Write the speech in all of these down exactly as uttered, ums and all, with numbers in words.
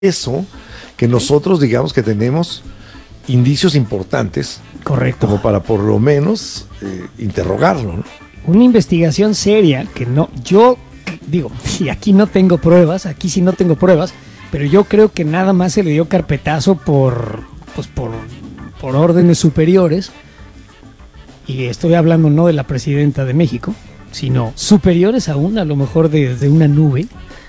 eso que nosotros digamos que tenemos indicios importantes. Correcto. Como para por lo menos eh, interrogarlo, ¿no? Una investigación seria que no, yo digo, y aquí no tengo pruebas, aquí sí no tengo pruebas, pero yo creo que nada más se le dio carpetazo por, pues por, por órdenes superiores, y estoy hablando no de la presidenta de México, sino superiores aún, a lo mejor desde una nube,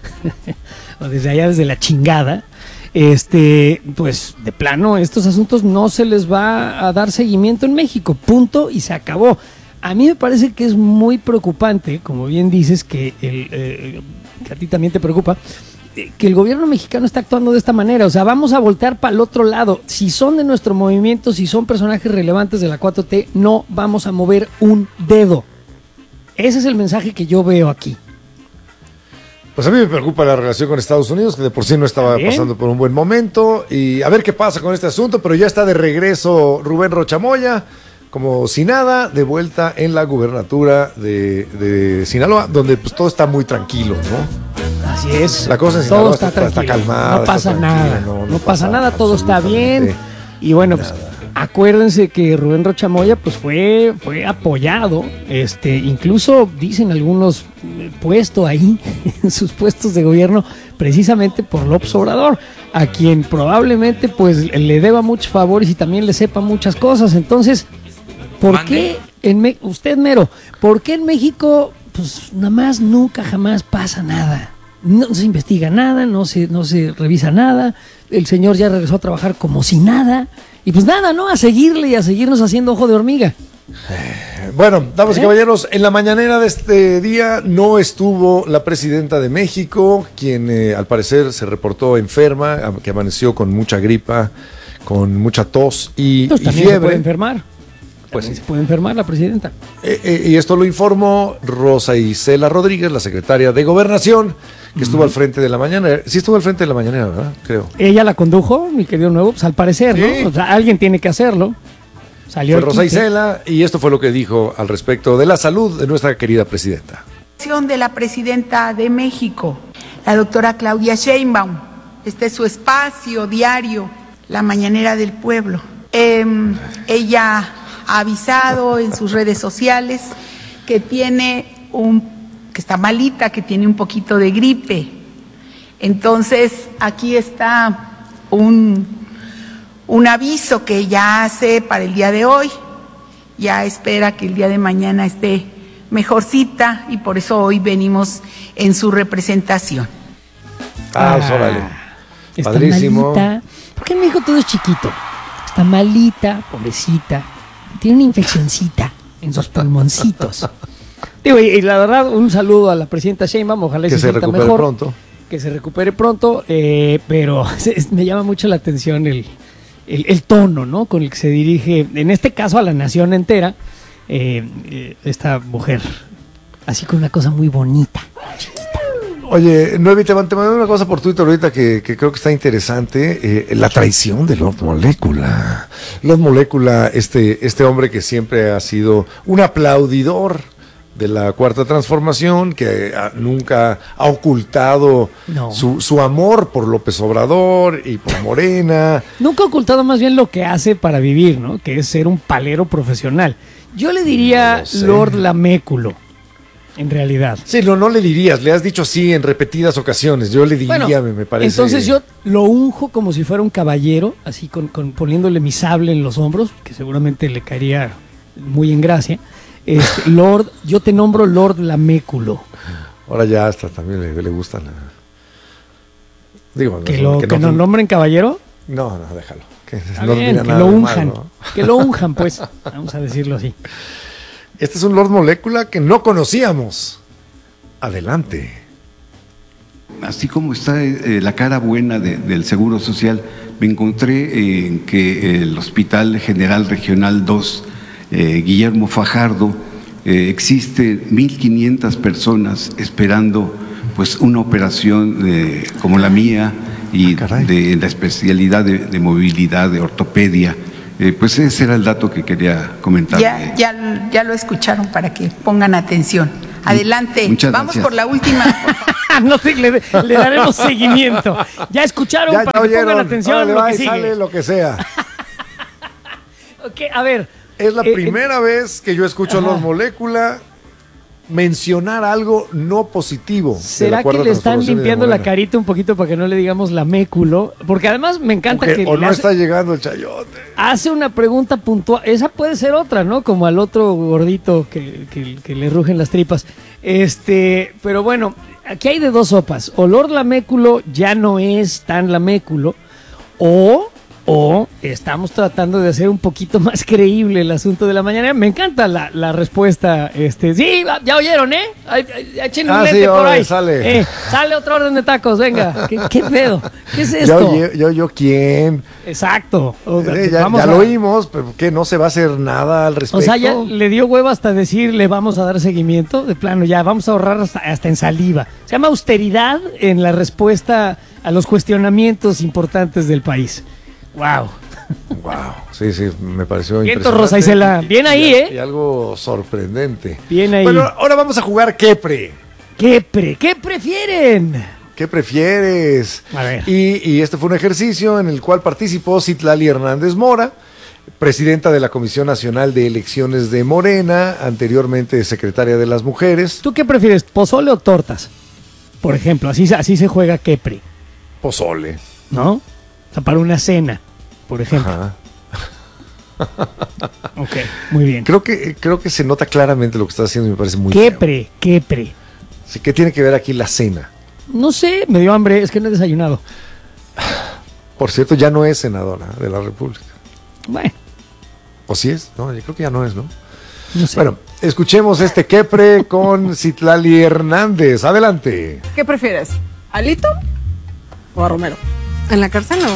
o desde allá, desde la chingada. Este, pues de plano, estos asuntos no se les va a dar seguimiento en México, punto, y se acabó. A mí me parece que es muy preocupante, como bien dices, que, el, eh, que a ti también te preocupa, eh, que el gobierno mexicano está actuando de esta manera. O sea, vamos a voltear para el otro lado. Si son de nuestro movimiento, si son personajes relevantes de la cuatro T, no vamos a mover un dedo. Ese es el mensaje que yo veo aquí. Pues a mí me preocupa la relación con Estados Unidos, que de por sí no estaba ¿Bien? pasando por un buen momento, y a ver qué pasa con este asunto, pero ya está de regreso Rubén Rocha Moya, como si nada, de vuelta en la gubernatura de, de Sinaloa, donde pues todo está muy tranquilo, ¿no? Así es. La cosa en Sinaloa todo está, está, está calmada. No pasa nada, no, no, no pasa, pasa nada, todo está bien, y bueno, pues acuérdense que Rubén Rocha Moya pues fue, fue apoyado, este, incluso dicen algunos puesto ahí en sus puestos de gobierno precisamente por López Obrador, a quien probablemente pues le deba muchos favores y también le sepa muchas cosas. Entonces, ¿por Mande. qué en Me- usted mero, por qué en México pues nada más nunca jamás pasa nada? No se investiga nada, no se, no se revisa nada, el señor ya regresó a trabajar como si nada. Y pues nada, ¿no? A seguirle y a seguirnos haciendo ojo de hormiga. Bueno, damas ¿Eh? y caballeros, en la mañanera de este día no estuvo la presidenta de México, quien eh, al parecer se reportó enferma, que amaneció con mucha gripa, con mucha tos y, pues y también fiebre. Se puede enfermar. Pues sí. Se puede enfermar la presidenta. Eh, eh, y esto lo informó Rosa Isela Rodríguez, la secretaria de Gobernación, que uh-huh. estuvo al frente de la mañanera. Sí estuvo al frente de la mañanera, ¿verdad? Creo. Ella la condujo, mi querido Nuevo, pues al parecer, sí. ¿no? O sea, alguien tiene que hacerlo. Salió fue Rosa Isela y esto fue lo que dijo al respecto de la salud de nuestra querida presidenta. De la presidenta de México, la doctora Claudia Sheinbaum. Este es su espacio diario, la mañanera del pueblo. Eh, ella ha avisado en sus redes sociales que tiene un, que está malita, que tiene un poquito de gripe. Entonces, aquí está un, un aviso que ella hace para el día de hoy. Ya espera que el día de mañana esté mejorcita y por eso hoy venimos en su representación. Ah, ah órale. Está Padrísimo. Malita. ¿Por qué en México todo es chiquito? Está malita, pobrecita. Tiene una infeccioncita en sus pulmoncitos. Digo, y, y la verdad, un saludo a la presidenta Sheinbaum, ojalá que se, se recupere mejor, pronto. Que se recupere pronto, eh, pero me llama mucho la atención el, el, el tono, ¿no? Con el que se dirige, en este caso a la nación entera, eh, eh, esta mujer, así con una cosa muy bonita, chiquita. Oye, Nuevi, te mandé una cosa por Twitter ahorita que, que creo que está interesante, eh, la traición de Lord Molécula. Lord Molécula, este, este hombre que siempre ha sido un aplaudidor de la Cuarta Transformación, que a, nunca ha ocultado no. su, su amor por López Obrador y por Morena. Nunca ha ocultado más bien lo que hace para vivir, ¿no? Que es ser un palero profesional. Yo le diría no Lord Laméculo. En realidad. Sí, no, no le dirías, le has dicho así en repetidas ocasiones, yo le diría, bueno, me, me parece. Entonces yo lo unjo como si fuera un caballero, así con, con poniéndole mi sable en los hombros, que seguramente le caería muy en gracia. Este, Lord, yo te nombro Lord Laméculo. Ahora ya hasta también le, le gusta la... Digo, ¿Que, no, lo, que, que no, nos nombren caballero? No, no, déjalo. Que, no bien, que lo unjan, mal, ¿no? Que lo unjan, pues, vamos a decirlo así. Este es un Lord Molécula que no conocíamos. Adelante. Así como está eh, la cara buena de, del Seguro Social, me encontré en eh, que el Hospital General Regional dos, eh, Guillermo Fajardo, eh, existe mil quinientas personas esperando pues una operación eh, como la mía y ah, de la especialidad de, de movilidad, de ortopedia. Eh, pues ese era el dato que quería comentar. Ya, ya, ya lo escucharon para que pongan atención. Adelante, Muchas vamos gracias. por la última. Por favor. no te, le, le daremos seguimiento. Ya escucharon, Ya, para ya que oyeron. pongan atención Órale, a lo va que y sigue. sale lo que sea. Ok, a ver. Es la eh, primera vez que yo escucho a ajá. los Molécula mencionar algo no positivo. ¿Será del acuerdo que de le están transformación de limpiando la Morena. carita un poquito para que no le digamos la méculo? Porque además me encanta Porque que o le no hace, está llegando el chayote. hace una pregunta puntual. Esa puede ser otra, ¿no? Como al otro gordito que, que- que le rugen las tripas. Este, pero bueno, aquí hay de dos sopas. Olor laméculo ya no es tan laméculo. O, o estamos tratando de hacer un poquito más creíble el asunto de la mañana. Me encanta la, la respuesta. Este, sí, ya oyeron, ¿eh? Ay, ay, Echen un Ah, lente sí, por órale, ahí. sale. Eh, sale otra orden de tacos, venga. ¿Qué, qué pedo? ¿Qué es Ya esto? oye- yo, yo, ¿quién? Exacto. O sea, Eh, ya vamos ya a- lo oímos, pero ¿qué? ¿No se va a hacer nada al respecto? O sea, ya le dio huevo hasta decir le vamos a dar seguimiento. De plano, ya vamos a ahorrar hasta, hasta en saliva. Se llama austeridad en la respuesta a los cuestionamientos importantes del país. Wow. Wow, sí, sí, me pareció Vientos, impresionante. Rosa Isela. Bien ahí, y, ¿eh? Y algo sorprendente. Bien ahí. Bueno, ahora vamos a jugar Quepre. ¿Qué, pre, ¿Qué prefieren? ¿Qué prefieres? A ver. Y, y este fue un ejercicio en el cual participó Citlali Hernández Mora, presidenta de la Comisión Nacional de Elecciones de Morena, anteriormente secretaria de las Mujeres. ¿Tú qué prefieres, pozole o tortas? Por ejemplo, así, se- así se juega Quepre, Pozole. ¿no? O sea, para una cena, por ejemplo. Ajá. Ok, muy bien. Creo que, creo que se nota claramente lo que estás haciendo y me parece muy feo. Quepre, Quepre. Sí, ¿qué tiene que ver aquí la cena? No sé, me dio hambre, es que no he desayunado. Por cierto, ya no es senadora de la República. Bueno, ¿O sí es? No, yo creo que ya no es, ¿no? no sé. Bueno, escuchemos este Quepre con Citlali Hernández. Adelante. ¿Qué prefieres? ¿Alito o a Romero? ¿En la cárcel o...?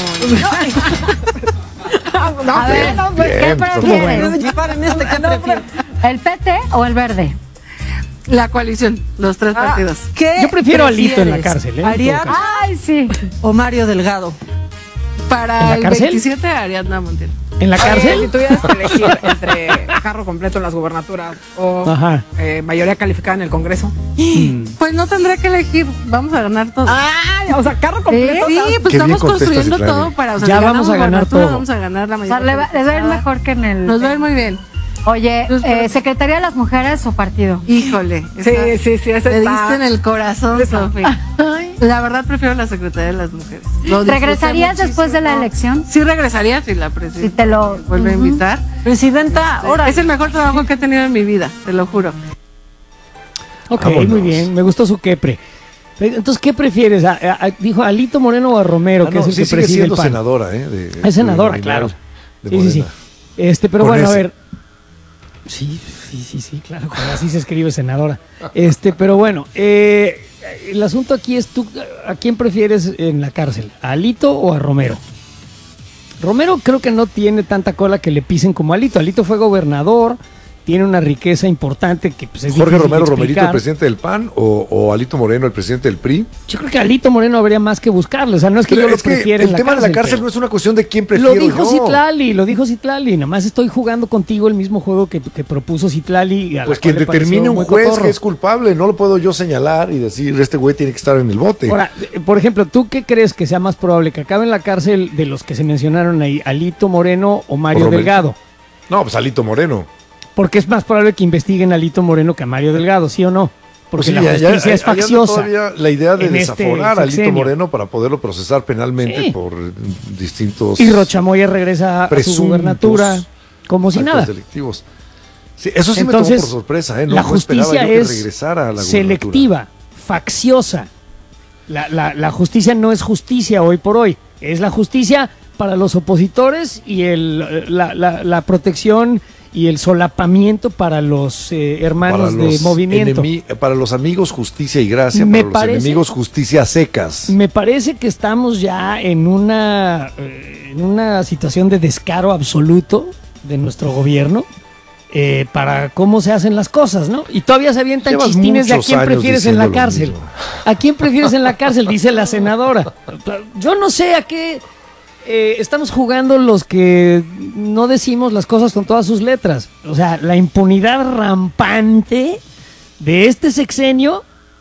No, A ver, no, pues, ¿qué bien, prefieres? Disparen este, ¿qué prefieres? ¿El P T o el verde? La coalición, los tres Ah, partidos. ¿qué Yo prefiero a Alito en la prefieres? cárcel, ¿eh? En Ariadna todo caso. Ay, sí. O Mario Delgado. ¿En Para la el cárcel? veintisiete, Ariadna Montiel. ¿En la Oye, si cárcel? tuvieras que elegir entre carro completo en las gubernaturas o Ajá. eh, mayoría calificada en el Congreso. Pues no tendré que elegir, vamos a ganar todo. ¡Ay! O sea, carro completo. Sí, o sea, pues Qué bien estamos contestas, construyendo Citlali. todo para... O sea, Ya si vamos ganamos a ganar gubernatura, todo. Vamos a ganar la O mayoría. sea, le va, les va a ir mejor que en el... Nos va a ir muy bien. Oye, Nos- eh, ¿Secretaría de las Mujeres o partido? Híjole. Sí, esa- sí, sí, ese Me está- diste en el corazón, Esa. Sofi. La verdad prefiero la Secretaría de las Mujeres. Lo disfruté ¿Regresarías después de la muchísimo. elección? Sí regresaría si la presidenta Si te lo- vuelve a Ujú. invitar. Presidenta, ahora Es el mejor trabajo que he tenido en mi vida, te lo juro. Ok, Vámonos. muy bien. Me gustó su Quepre. Entonces, ¿qué prefieres? ¿A- a- a- dijo Alito Moreno o a Romero, Ah, que no, es el sí que sigue preside el siendo P A N? senadora, ¿eh? de- Es senadora, de- claro. de Sí, sí, sí. Morena. Este, pero Con bueno, a ese. ver. Sí, sí, sí, sí, claro, como así se escribe senadora. Este, pero bueno, eh, el asunto aquí es tú, ¿a quién prefieres en la cárcel? ¿A Alito o a Romero? Romero creo que no tiene tanta cola que le pisen como Alito. Alito fue gobernador, tiene una riqueza importante que pues, es Jorge difícil Romero de Romerito, el explicar. presidente del P A N, o, o Alito Moreno, el presidente del P R I. Yo creo que a Alito Moreno habría más que buscarle. O sea, no es que Pero yo lo es que prefiera el en la tema cárcel, de la cárcel pero- no es una cuestión de quién prefiero Lo dijo yo. Citlali, lo dijo Citlali. Nada más estoy jugando contigo el mismo juego que, que propuso Citlali. a la Pues cual quien le pareció determine un muy juez cotorro. que es culpable, no lo puedo yo señalar y decir, este güey tiene que estar en el bote. Ahora, eh, por ejemplo, ¿tú qué crees que sea más probable? ¿Que acabe en la cárcel de los que se mencionaron ahí, Alito Moreno o Mario O Romerito. Delgado? No, pues Alito Moreno. Porque es más probable que investiguen a Alito Moreno que a Mario Delgado, ¿sí o no? Porque Pues sí, la ya- ya- justicia es ahí anda facciosa. todavía la idea de en este desaforar a Alito sexenio. Moreno para poderlo procesar penalmente Sí. por distintos Y Rochamoya regresa a su presuntos gubernatura como si actos nada. delictivos. Sí, eso sí Entonces, me tomó por sorpresa, ¿eh? No, la no esperaba justicia yo que es regresara a la gubernatura. selectiva, facciosa. La, la- la justicia no es justicia hoy por hoy, es la justicia para los opositores y el, la, la- la protección y el solapamiento para los eh, hermanos Para de los movimiento. enemi- para los amigos justicia y gracia, Me para parece- los enemigos justicia secas. Me parece que estamos ya en una, eh, en una situación de descaro absoluto de nuestro gobierno eh, para cómo se hacen las cosas, ¿no? Y todavía se avientan Llevas chistines de a muchos quién años prefieres en la diciendo lo cárcel. mismo. ¿A quién prefieres en la cárcel? Dice la senadora. Yo no sé a qué eh, estamos jugando los que no decimos las cosas con todas sus letras. O sea, la impunidad rampante de este sexenio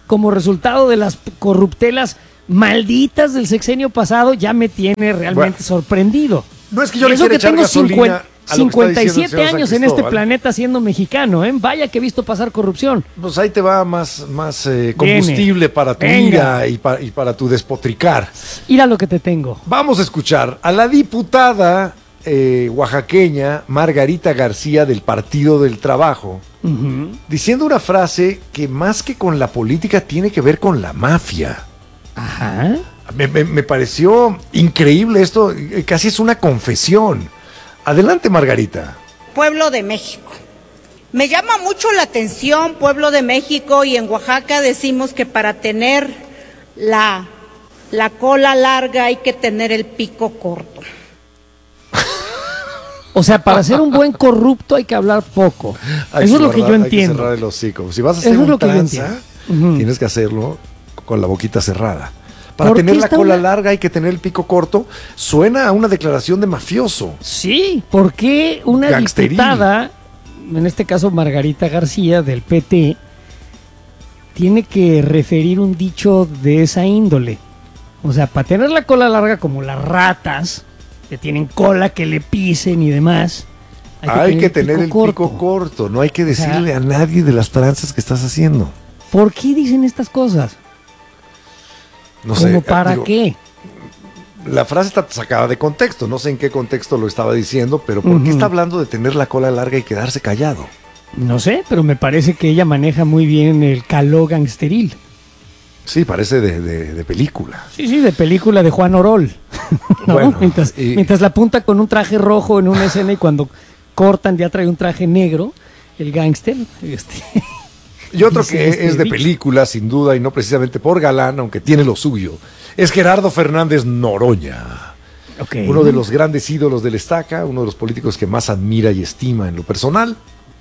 como resultado de las corruptelas malditas del sexenio pasado, ya me tiene realmente Bueno, sorprendido. No es que yo Y le eso quiera que echar tengo gasolina cincuenta, a lo que está cincuenta y diciendo el siete señor San años en este Cristóbal. planeta siendo mexicano, ¿eh? Vaya que he visto pasar corrupción. Pues ahí te va más, más eh, combustible Viene. para tu Venga. ira y, pa- y para tu despotricar. Mira lo que te tengo. Vamos a escuchar a la diputada eh, oaxaqueña Margarita García del Partido del Trabajo Ujú. diciendo una frase que más que con la política tiene que ver con la mafia. Ajá. Me, me- me pareció increíble esto, eh, casi es una confesión. Adelante, Margarita. Pueblo de México. Me llama mucho la atención, Pueblo de México, y en Oaxaca decimos que para tener la, la cola larga hay que tener el pico corto. O sea, para ser un buen corrupto hay que hablar poco. Hay Eso es lo que guardar- yo hay que entiendo. cerrar el hocico. Si vas a Eso hacer es un lo que yo tranza, entiendo. Ujú. tienes que hacerlo con la boquita cerrada. Para ¿Por tener qué la está cola una- larga hay que tener el pico corto. Suena a una declaración de mafioso. Sí, ¿por qué una Gangsteril. diputada, en este caso Margarita García del P T, tiene que referir un dicho de esa índole? O sea, para tener la cola larga como las ratas, que tienen cola que le pisen y demás, Hay que tener el corto. pico corto. No hay que sea, decirle a nadie de las tranzas que estás haciendo. ¿Por qué dicen estas cosas? No sé. ¿Como eh, para digo, qué? La frase está sacada de contexto. No sé en qué contexto lo estaba diciendo, pero ¿por qué Ujú. está hablando de tener la cola larga y quedarse callado? No sé, pero me parece que ella maneja muy bien el caló gangsteril. Sí, parece de, de- de película. Sí, sí, de película de Juan Orol. ¿No? Bueno, mientras, y- mientras la apunta con un traje rojo en una escena y cuando cortan ya trae un traje negro, el gángster. Este, Y otro dice que este es de dicho. película, sin duda, y no precisamente por galán, aunque tiene lo suyo, es Gerardo Fernández Noroña. Ok. Uno de los grandes ídolos del Estaca, uno de los políticos que más admira y estima en lo personal.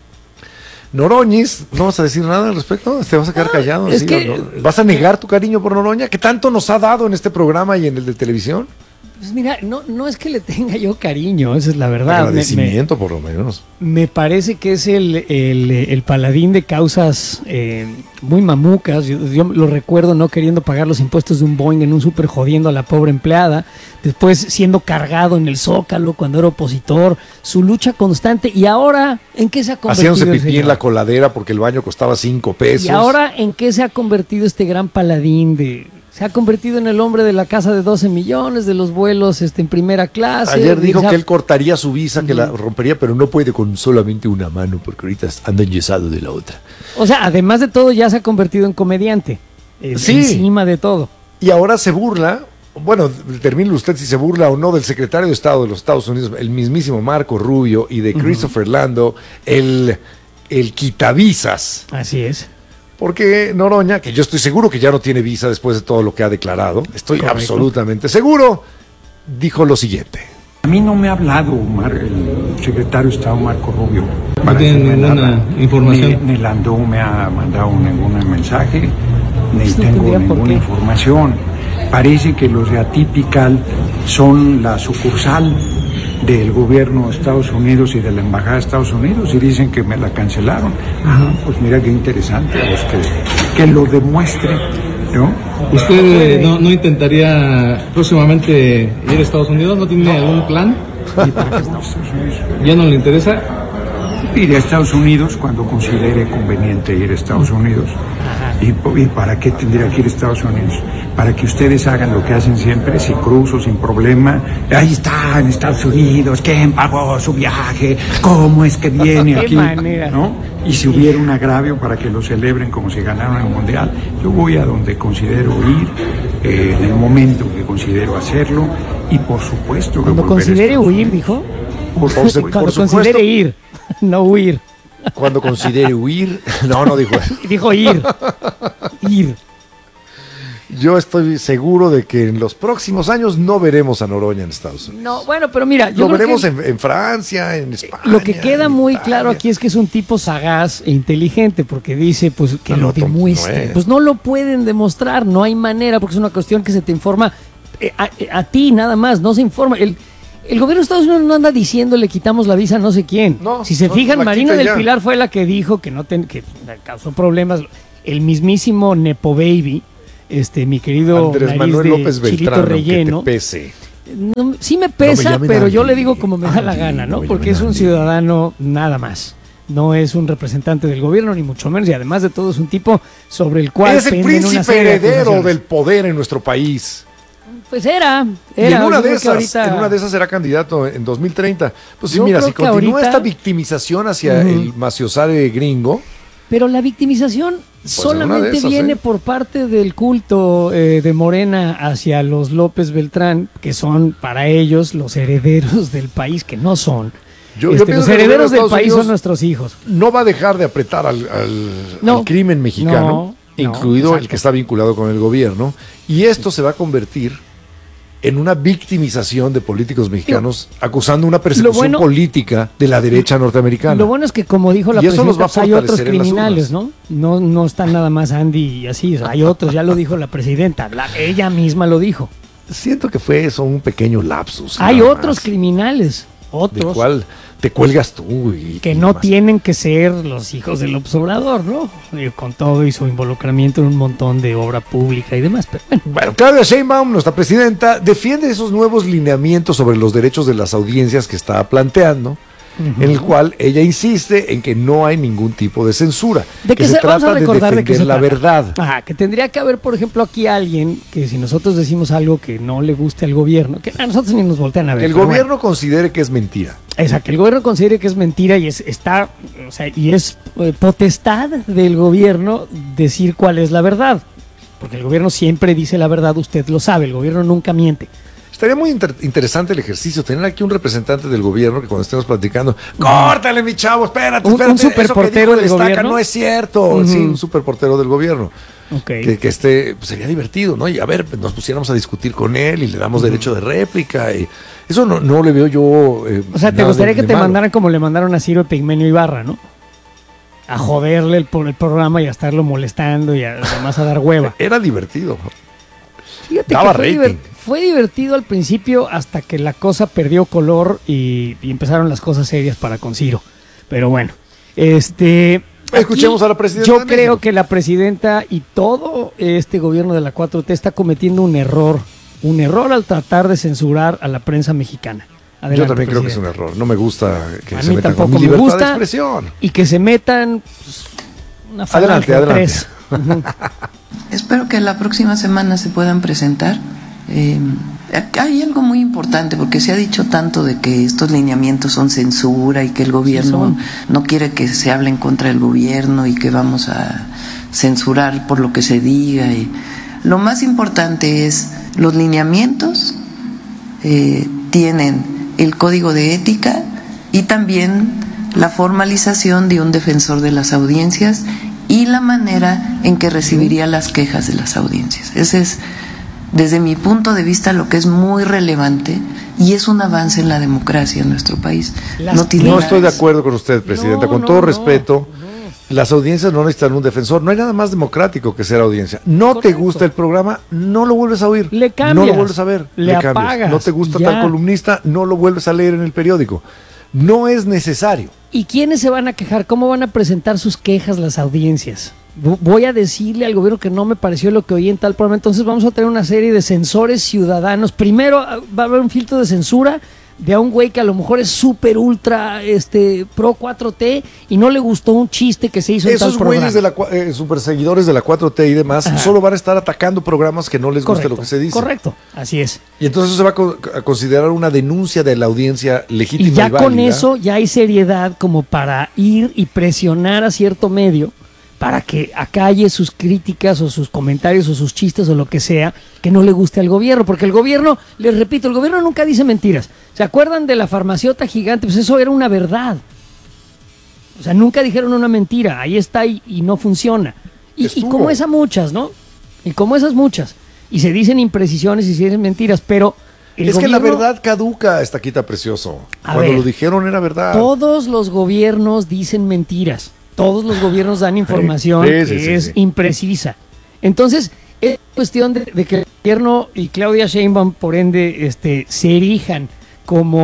Noroñez, ¿no vas a decir nada al respecto? ¿Te vas a quedar callado? es ¿Sí que- o no? ¿Vas a negar tu cariño por Noroña? ¿Que tanto nos ha dado en este programa y en el de televisión? Pues mira, no, no es que le tenga yo cariño, esa es la verdad. Me- me- Agradecimiento, por lo menos. Me parece que es el, el, el paladín de causas eh, muy mamucas. Yo, yo lo recuerdo no queriendo pagar los impuestos de un Boeing en un súper jodiendo a la pobre empleada. Después siendo cargado en el Zócalo cuando era opositor. Su lucha constante. Y ahora, ¿en qué se ha convertido Haciéndose el pipí en señor? la coladera porque el baño costaba cinco pesos. Y ahora, ¿en qué se ha convertido este gran paladín de... Se ha convertido en el hombre de la casa de doce millones, de los vuelos este, en primera clase. Ayer dijo de- que él cortaría su visa, que la rompería, pero no puede con solamente una mano, porque ahorita anda enyesado de la otra. O sea, además de todo, ya se ha convertido en comediante. eh, Sí. Encima de todo. Y ahora se burla, bueno, termine usted si se burla o no del secretario de Estado de los Estados Unidos, el mismísimo Marco Rubio, y de Christopher Lando, el, el quitavisas. Así es. Porque Noroña, que yo estoy seguro que ya no tiene visa después de todo lo que ha declarado, estoy Correcto. absolutamente seguro, dijo lo siguiente. A mí no me ha hablado Mar- el secretario de Estado Marco Rubio. No tiene decirme ninguna nada. información. Ni, ni Landó me ha mandado ningún mensaje, ni Pues no tengo tendría por ninguna qué. información. Parece que los de Atypical son la sucursal del gobierno de Estados Unidos y de la Embajada de Estados Unidos y dicen que me la cancelaron. Ah, pues mira qué interesante, pues que, que lo demuestre, ¿no? ¿Usted eh, no, no intentaría próximamente ir a Estados Unidos? ¿No tiene algún plan? ¿Y para qué estamos en Estados Unidos? ¿Ya no le interesa? Iré a Estados Unidos cuando considere conveniente ir a Estados Unidos. ¿Y, y para qué tendría que ir a Estados Unidos? Para que ustedes hagan lo que hacen siempre, sin cruzo, sin problema. Ahí está, en Estados Unidos, ¿quién pagó su viaje? ¿Cómo es que viene Qué aquí? manera. ¿No? Y si hubiera un agravio para que lo celebren como si ganaron el Mundial, yo voy a donde considero ir, eh, en el momento que considero hacerlo, y por supuesto que Cuando volveré a considere Estados huir, Unidos. dijo. Por, por su- Cuando por supuesto, considere ir, no huir. cuando considere huir, no, no dijo eso. Dijo ir. Ir. Yo estoy seguro de que en los próximos años no veremos a Noroña en Estados Unidos. No, bueno, pero mira, yo Lo creo veremos que en, en Francia, en España. lo que queda en muy Italia. claro aquí es que es un tipo sagaz e inteligente porque dice pues que No, lo no, no demuestre. es. Pues no lo pueden demostrar, no hay manera porque es una cuestión que se te informa eh, a, eh, a ti nada más, no se informa. El, el gobierno de Estados Unidos no anda diciendo le quitamos la visa a no sé quién. No, si se no, fijan, la Marina quita del ya. Pilar fue la que dijo que no ten- que causó problemas. el mismísimo Nepo Baby, este, mi querido Andrés nariz Manuel de López chilito Beltrán, relleno. aunque te pese. No, sí me pesa, no me pero Andy, yo le digo como me da la Andy, gana, ¿no? no me Porque llamen es un Andy. ciudadano nada más. No es un representante del gobierno, ni mucho menos. Y además de todo, es un tipo sobre el cual Es el penden una príncipe serie de heredero acusaciones. del poder en nuestro país. Pues era, Y era. en una, yo de creo que esas, ahorita- en una de esas será candidato en dos mil treinta. Pues sí, Yo mira, creo si que continúa ahorita- esta victimización hacia Ujú. el maciosare gringo, Pero la victimización solamente alguna de esas, viene ¿eh? por parte del culto eh, de Morena hacia los López Beltrán, que son para ellos los herederos del país, que no son. Yo- yo Este, pienso los que el herederos gobierno de del Estados país Unidos son nuestros hijos. no va a dejar de apretar al, al- No. al crimen mexicano, No, incluido no, el que está vinculado con el gobierno, y esto se va a convertir en una victimización de políticos mexicanos acusando una persecución bueno- política de la derecha norteamericana. Lo bueno es que, como dijo la Y eso los va a presidenta, pues, hay otros fortalecer en las criminales, ¿no? ¿no? No están nada más Andy y así, o sea, hay otros, ya lo dijo la presidenta, la- ella misma lo dijo. Siento que fue eso un pequeño lapsus. Hay nada otros más. criminales, ¿De otros. cuál te cuelgas tú? Y, que y no demás? tienen que ser los hijos del Obrador, ¿no? Eh, Con todo y su involucramiento en un montón de obra pública y demás, pero bueno. Bueno, Claudia Sheinbaum, nuestra presidenta, defiende esos nuevos lineamientos sobre los derechos de las audiencias que está planteando, en el cual ella insiste en que no hay ningún tipo de censura, ¿De que qué se, se, vamos a trata de recordar defender de qué se la trata? verdad. Ajá, que tendría que haber, por ejemplo, aquí alguien que si nosotros decimos algo que no le guste al gobierno, que a nosotros ni nos voltean a ver. Que el pero gobierno bueno. considere que es mentira. Exacto, que el gobierno considere que es mentira y es está, o sea, y es eh, potestad del gobierno decir cuál es la verdad. Porque el gobierno siempre dice la verdad, usted lo sabe, el gobierno nunca miente. Estaría muy inter- interesante el ejercicio, tener aquí un representante del gobierno que cuando estemos platicando, córtale mi chavo, espérate, Un- un espérate, eso que superportero dijo del Estaca gobierno. no es cierto. Ujú. Sí, un superportero del gobierno. Ok. Que, que esté, pues sería divertido, ¿no? Y a ver, pues, nos pusiéramos a discutir con él y le damos derecho de réplica. Y eso no, no le veo yo. eh, O sea, ¿te nada gustaría de- que de te malo. mandaran como le mandaron a Ciro Pigmenio Ibarra, ¿no? A joderle el, por el programa y a estarlo molestando y a- además a dar hueva. Era divertido. Fíjate Daba que fue, rating. diver- fue divertido al principio hasta que la cosa perdió color y, y empezaron las cosas serias para con Ciro. Pero bueno, este... Escuchemos aquí a la presidenta Yo de creo México. que la presidenta y todo este gobierno de la cuatro T está cometiendo un error. Un error al tratar de censurar a la prensa mexicana. Adelante, Yo también creo que es un presidenta. error. No me gusta que A se mí metan con tampoco mi me libertad gusta. de expresión. Y que se metan pues, una Adelante, falange o adelante. tres. Ujú. Espero que la próxima semana se puedan presentar. Eh, hay algo muy importante porque se ha dicho tanto de que estos lineamientos son censura y que el gobierno no quiere que se hable en contra del gobierno y que vamos a censurar por lo que se diga. Y lo más importante es los lineamientos eh, tienen el código de ética y también la formalización de un defensor de las audiencias y la manera en que recibiría las quejas de las audiencias. Ese es, desde mi punto de vista, lo que es muy relevante y es un avance en la democracia en nuestro país. Las No tiene No nada estoy de eso. acuerdo con usted, presidenta. No, con no, todo no, respeto, las audiencias no necesitan un defensor. No hay nada más democrático que ser audiencia. No te Correcto. gusta el programa, no lo vuelves a oír. Le No cambias, lo vuelves a ver. le cambias. apagas, No te gusta ya. tal columnista, no lo vuelves a leer en el periódico. No es necesario. ¿Y quiénes se van a quejar? ¿Cómo van a presentar sus quejas las audiencias? Vo- Voy a decirle al gobierno que no me pareció lo que oí en tal programa. Entonces vamos a tener una serie de censores ciudadanos. Primero ah, va a haber un filtro de censura de a un güey que a lo mejor es súper ultra este, pro cuatro T y no le gustó un chiste que se hizo en tal Esos programa. güeyes de la cua- eh, super seguidores de la cuatro T y demás Ajá. solo van a estar atacando programas que no les guste Correcto, lo que se dice. correcto, así es. Y entonces eso se va a, co- a considerar una denuncia de la audiencia legítima Y y, ya con válida. eso ya hay seriedad como para ir y presionar a cierto medio para que acalle sus críticas o sus comentarios o sus chistes o lo que sea que no le guste al gobierno, porque el gobierno, les repito, el gobierno nunca dice mentiras. ¿Se acuerdan de la farmaciota gigante? Pues eso era una verdad. O sea, nunca dijeron una mentira, ahí está y, y no funciona. Y, y Estuvo. como esa muchas, ¿no? Y como esas muchas. Y se dicen imprecisiones y se dicen mentiras, pero el Es que la gobierno- verdad caduca, Estaquita precioso. A Cuando ver. lo dijeron era verdad. Todos los gobiernos dicen mentiras. Todos los gobiernos dan información Sí, que sí, sí, es sí. imprecisa. Entonces, es cuestión de, de que el gobierno y Claudia Sheinbaum, por ende, este, se erijan como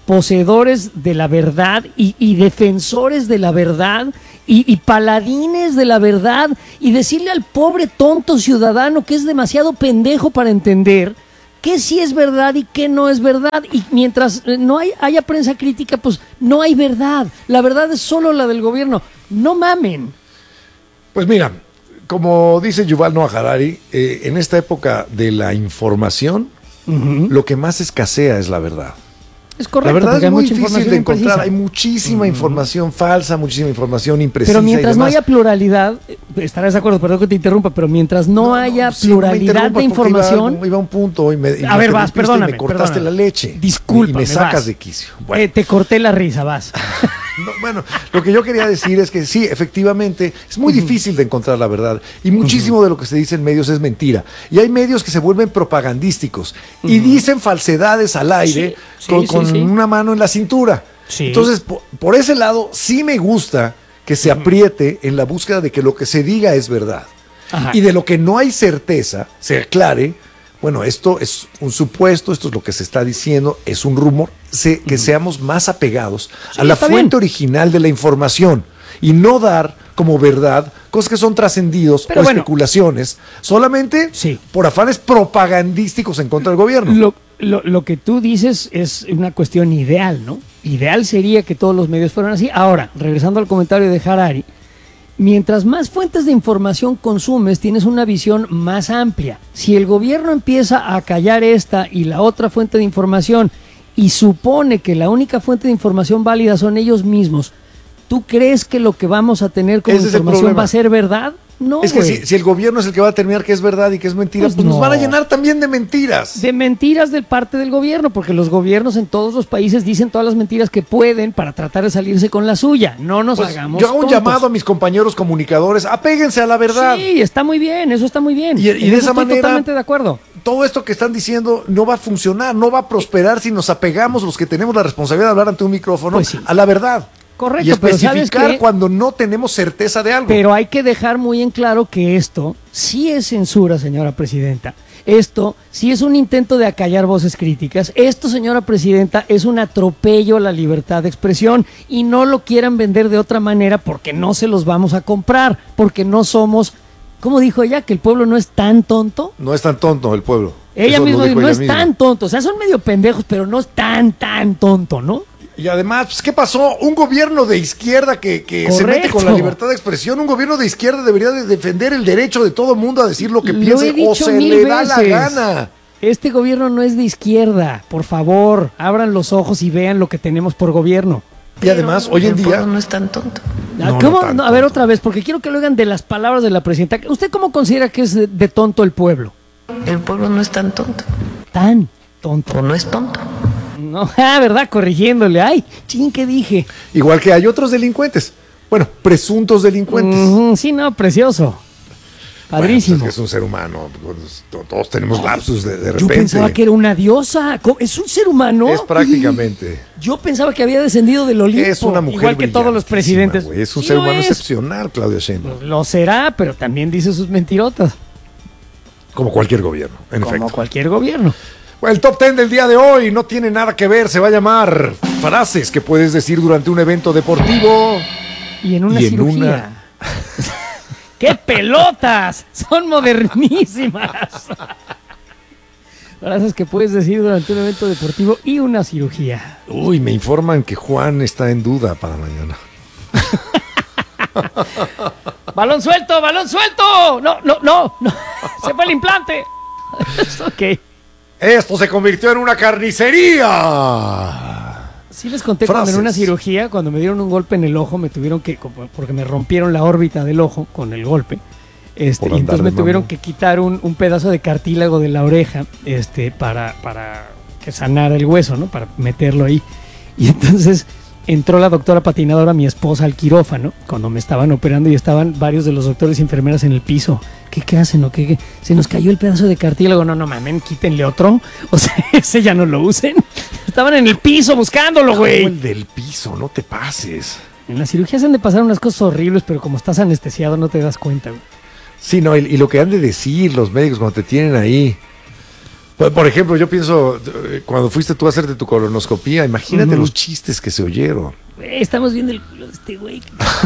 poseedores de la verdad y, y defensores de la verdad y, y paladines de la verdad y decirle al pobre tonto ciudadano que es demasiado pendejo para entender qué sí es verdad y qué no es verdad. Y mientras no hay, haya prensa crítica, pues no hay verdad. La verdad es solo la del gobierno. No mamen. Pues mira, como dice Yuval Noah Harari, eh, en esta época de la información, uh-huh. lo que más escasea es la verdad. Es correcto. La verdad es muy difícil de encontrar. imprecisa. Hay muchísima uh-huh. información falsa, muchísima información imprecisa. Pero mientras no haya pluralidad, estarás de acuerdo, perdón que te interrumpa, pero mientras no, no haya no, pluralidad de información. Iba, iba a un punto y me, y a me ver, vas, perdóname. Me cortaste perdóname. la leche. Disculpa. Y me sacas vas. de quicio. Bueno. Eh, te corté la risa, vas. No, bueno, lo que yo quería decir es que sí, efectivamente, es muy uh-huh. difícil de encontrar la verdad y muchísimo uh-huh. de lo que se dice en medios es mentira. Y hay medios que se vuelven propagandísticos uh-huh. y dicen falsedades al aire sí, con, sí, con sí, sí. una mano en la cintura. Sí. Entonces, por, por ese lado, sí me gusta que se apriete uh-huh. en la búsqueda de que lo que se diga es verdad. Ajá. Y de lo que no hay certeza, se aclare. Bueno, esto es un supuesto, esto es lo que se está diciendo, es un rumor, se, que uh-huh. seamos más apegados sí, a la fuente bien. original de la información y no dar como verdad cosas que son trascendidos Pero o bueno, especulaciones, solamente sí. por afanes propagandísticos en contra del gobierno. Lo, lo, lo que tú dices es una cuestión ideal, ¿no? Ideal sería que todos los medios fueran así. Ahora, regresando al comentario de Harari, mientras más fuentes de información consumes, tienes una visión más amplia. Si el gobierno empieza a callar esta y la otra fuente de información y supone que la única fuente de información válida son ellos mismos, ¿tú crees que lo que vamos a tener como información va a ser verdad? No, es que si, si el gobierno es el que va a determinar qué es verdad y qué es mentira, pues, pues no. nos van a llenar también de mentiras. De mentiras de parte del gobierno, porque los gobiernos en todos los países dicen todas las mentiras que pueden para tratar de salirse con la suya. No nos pues hagamos Yo hago un tontos. llamado a mis compañeros comunicadores, apéguense a la verdad. Sí, está muy bien, eso está muy bien. Y, y de esa estoy manera, totalmente de acuerdo. Todo esto que están diciendo no va a funcionar, no va a prosperar si nos apegamos los que tenemos la responsabilidad de hablar ante un micrófono pues sí. a la verdad. Correcto, y especificar pero ¿sabes qué? cuando no tenemos certeza de algo. Pero hay que dejar muy en claro que esto sí es censura, señora presidenta. Esto sí es un intento de acallar voces críticas. Esto, señora presidenta, es un atropello a la libertad de expresión y no lo quieran vender de otra manera porque no se los vamos a comprar, porque no somos, ¿cómo dijo ella? ¿Que el pueblo no es tan tonto? No es tan tonto el pueblo. Ella misma dijo, no es misma. tan tonto. O sea, son medio pendejos, pero no es tan, tan tonto, ¿no? Y además, pues, ¿qué pasó? Un gobierno de izquierda que, que se mete con la libertad de expresión, un gobierno de izquierda debería de defender el derecho de todo mundo a decir lo que lo piense o se le da la gana. Este gobierno no es de izquierda, por favor, abran los ojos y vean lo que tenemos por gobierno. Y además, Pero hoy en día... no es tan tonto. No, ¿Cómo? No, no, a ver, otra vez, porque quiero que lo oigan de las palabras de la presidenta. ¿Usted cómo considera que es de, de tonto el pueblo? El pueblo no es tan tonto. Tan tonto. O no es tonto. No, ah, ¿verdad? Corrigiéndole. Ay, ching, ¿qué dije? Igual que hay otros delincuentes. Bueno, presuntos delincuentes. Mm, sí, no, precioso. Padrísimo. Bueno, pues es que es un ser humano. Todos tenemos lapsus de, de repente. Yo pensaba que era una diosa. ¿Es un ser humano? Es prácticamente. Yo pensaba que había descendido del Olimpo. Es una mujer igual que todos los presidentes. Wey. Es un sí ser humano es. excepcional, Claudia Sheinbaum. Lo será, pero también dice sus mentirotas. Como cualquier gobierno, en Como efecto. cualquier gobierno. Bueno, el top ten del día de hoy no tiene nada que ver, se va a llamar frases que puedes decir durante un evento deportivo. Y en una y en cirugía. Una... ¡Qué pelotas! Son modernísimas. Frases que puedes decir durante un evento deportivo y una cirugía. Uy, me informan que Juan está en duda para mañana. ¡Balón suelto, balón suelto! No, no, no, no. Se fue el implante. Ok. Esto se convirtió en una carnicería. Sí les conté Frases. Cuando en una cirugía, cuando me dieron un golpe en el ojo, me tuvieron que, porque me rompieron la órbita del ojo con el golpe, este, y entonces me tuvieron que quitar un, un pedazo de cartílago de la oreja, este, para, para que sanara el hueso, ¿no? Para meterlo ahí. Y entonces entró la doctora patinadora, mi esposa, al quirófano, cuando me estaban operando y estaban varios de los doctores y enfermeras en el piso. ¿Qué, qué hacen? ¿O qué, qué? Se nos cayó el pedazo de cartílago. No, no mamen, quítenle otro. O sea, ese ya no lo usen. Estaban en el piso buscándolo, güey. El del piso, no te pases. En la cirugía se han de pasar unas cosas horribles, pero como estás anestesiado no te das cuenta, güey. Sí, no, y, y lo que han de decir los médicos cuando te tienen ahí. Por, por ejemplo, yo pienso, eh, cuando fuiste tú a hacerte tu colonoscopía, imagínate Ujú. los chistes que se oyeron. Güey, estamos viendo el culo de este güey.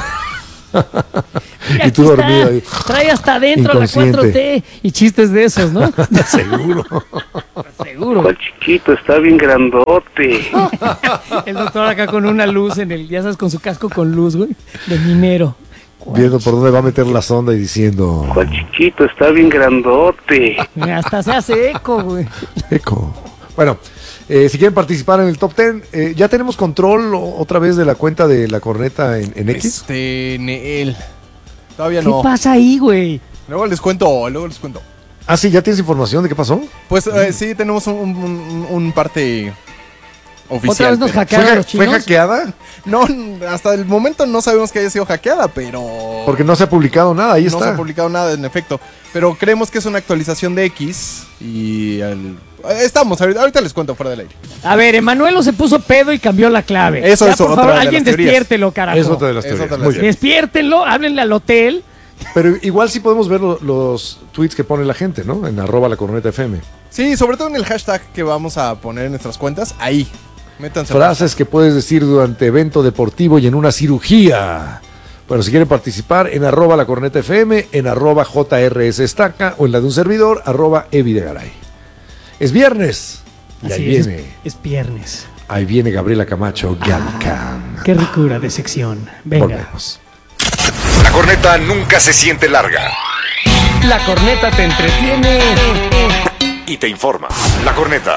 Y tú dormido ahí. Trae hasta adentro la Inconsciente. cuatro T y chistes de esos, ¿no? Seguro. Seguro. ¿Cuál chiquito? Está bien grandote. El doctor acá con una luz en el, ya sabes, con su casco con luz, güey, de minero. Viendo por dónde va a meter la sonda y diciendo... ¿Cuál chiquito? Está bien grandote. Hasta se hace eco, güey. Eco. Bueno, eh, si quieren participar en el top ten, eh, ya tenemos control o- otra vez de la cuenta de la corneta en, en X. Este, Neel. Todavía ¿Qué no. pasa ahí, güey? Luego les cuento, luego les cuento. Ah, sí, ¿ya tienes información de qué pasó? Pues eh, sí, tenemos un, un- un parte oficial. ¿Otra vez nos pero- hackearon ¿Fue, los fue chinos? hackeada? No, hasta el momento no sabemos que haya sido hackeada, pero... Porque no se ha publicado nada, ahí no se está. ha publicado nada, en efecto. Pero creemos que es una actualización de X y... el- Estamos, ahorita, ahorita les cuento fuera del aire. A ver, Emanuelo se puso pedo y cambió la clave. Eso Ya, es por otra favor, de alguien las teorías. despiértelo, carajo. Es otra de las Es otra teorías. de Muy las bien. Despiértenlo, háblenle al hotel. Pero igual sí podemos ver lo- los tweets que pone la gente, ¿no? En arroba la corneta F M. Sí, sobre todo en el hashtag que vamos a poner en nuestras cuentas, ahí. Métanse. Frases que puedes decir durante evento deportivo y en una cirugía. Bueno, si quieren participar, en arroba la corneta F M, en arroba J R S Estaca o en la de un servidor, arroba Evidegaray. Es viernes. Y Así ahí es, viene, es viernes. ahí viene Gabriela Camacho, Galcam. Qué ricura de sección. Venga. Volvemos. La corneta nunca se siente larga. La corneta te entretiene. Y te informa. La corneta.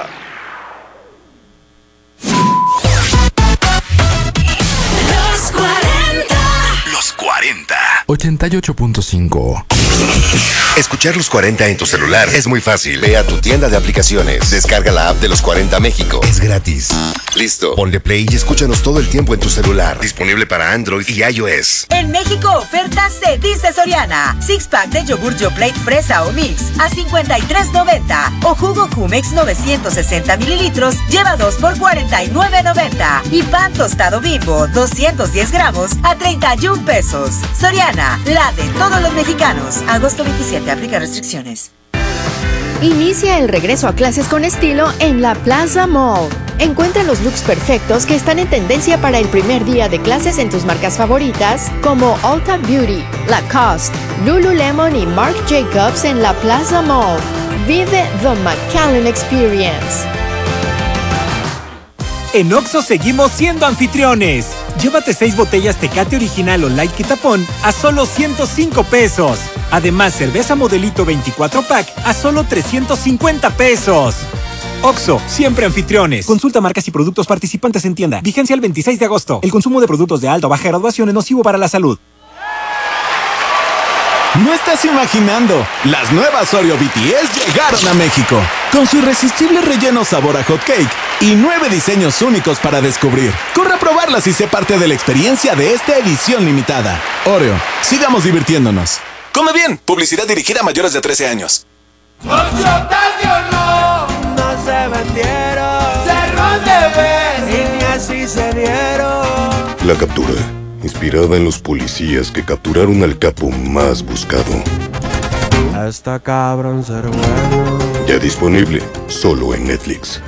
Los cuarenta. Los cuarenta. ochenta y ocho punto cinco. Escuchar los cuarenta en tu celular es muy fácil. Ve a tu tienda de aplicaciones. Descarga la app de los cuarenta México. Es gratis. Listo. Ponle play y escúchanos todo el tiempo en tu celular. Disponible para Android y iOS. En México, ofertas se dice Soriana. Six pack de yogur Yoplait fresa o mix a cincuenta y tres noventa. O jugo Jumex novecientos sesenta mililitros lleva dos por cuarenta y nueve noventa. Y pan tostado Bimbo doscientos diez gramos a treinta y un pesos. Soriana, la de todos los mexicanos. Agosto veintisiete, aplica restricciones. Inicia el regreso a clases con estilo en la Plaza Mall. Encuentra los looks perfectos que están en tendencia para el primer día de clases en tus marcas favoritas como Ulta Beauty, Lacoste, Lululemon y Marc Jacobs en la Plaza Mall. Vive the McAllen Experience. En Oxxo seguimos siendo anfitriones. Llévate seis botellas Tecate Original o Light Quitapón a solo ciento cinco pesos. Además, cerveza Modelito veinticuatro pack a solo trescientos cincuenta pesos. Oxxo, siempre anfitriones. Consulta marcas y productos participantes en tienda. Vigencia el veintiséis de agosto. El consumo de productos de alta o baja graduación es nocivo para la salud. No estás imaginando, las nuevas Oreo B T S llegaron a México, con su irresistible relleno sabor a hot cake y nueve diseños únicos para descubrir. Corre a probarlas y sé parte de la experiencia de esta edición limitada. Oreo, sigamos divirtiéndonos. Come bien, publicidad dirigida a mayores de trece años. No se vendieron, cerró de vez y ni así se dieron. La captura, inspirada en los policías que capturaron al capo más buscado. Hasta cabrón ser bueno. Ya disponible, solo en Netflix.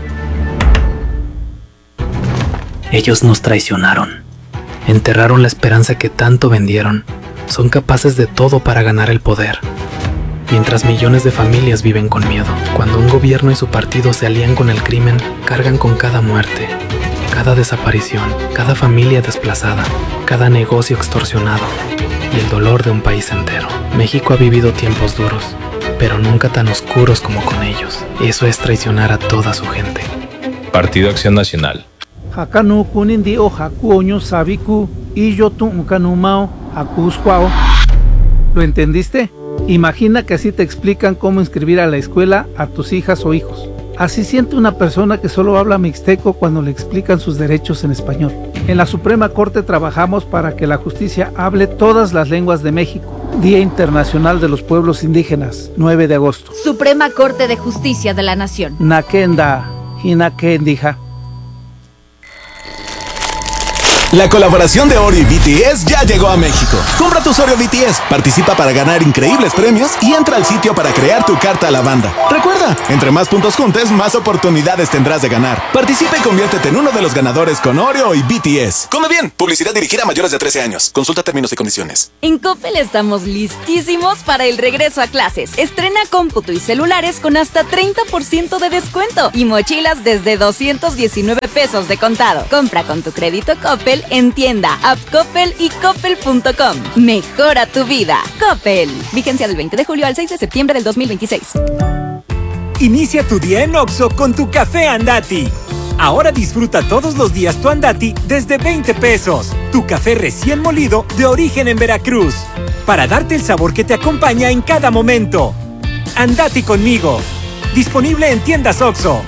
Ellos nos traicionaron. Enterraron la esperanza que tanto vendieron. Son capaces de todo para ganar el poder. Mientras millones de familias viven con miedo. Cuando un gobierno y su partido se alían con el crimen, cargan con cada muerte, cada desaparición, cada familia desplazada, cada negocio extorsionado y el dolor de un país entero. México ha vivido tiempos duros, pero nunca tan oscuros como con ellos. Eso es traicionar a toda su gente. Partido Acción Nacional. Hakanu kunindi o hakuoño sabiku y yo tu unkanumao hakusquao. ¿Lo entendiste? Imagina que así te explican cómo inscribir a la escuela a tus hijas o hijos. Así siente una persona que solo habla mixteco cuando le explican sus derechos en español. En la Suprema Corte trabajamos para que la justicia hable todas las lenguas de México. Día Internacional de los Pueblos Indígenas, nueve de agosto. Suprema Corte de Justicia de la Nación. Nakenda, Hinakendija. La colaboración de Oreo y B T S ya llegó a México. Compra tu Oreo B T S, participa para ganar increíbles premios y entra al sitio para crear tu carta a la banda. Recuerda, entre más puntos juntes, más oportunidades tendrás de ganar. Participa y conviértete en uno de los ganadores con Oreo y B T S. Come bien, publicidad dirigida a mayores de trece años. Consulta términos y condiciones. En Coppel estamos listísimos para el regreso a clases. Estrena cómputo y celulares con hasta treinta por ciento de descuento y mochilas desde doscientos diecinueve pesos de contado. Compra con tu crédito Coppel en tienda, app Coppel y coppel punto com. Mejora tu vida. Coppel. Vigencia del veinte de julio al seis de septiembre del dos mil veintiséis. Inicia tu día en Oxxo con tu café Andati. Ahora disfruta todos los días tu Andati desde veinte pesos. Tu café recién molido de origen en Veracruz. Para darte el sabor que te acompaña en cada momento. Andati conmigo. Disponible en tiendas Oxxo.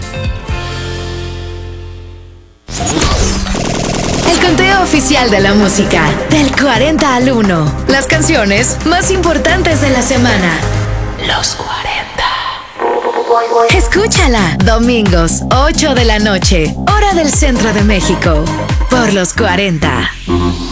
El conteo oficial de la música. Del cuarenta al uno. Las canciones más importantes de la semana. Los cuarenta. Escúchala. Domingos, ocho de la noche. Hora del centro de México. Por los cuarenta.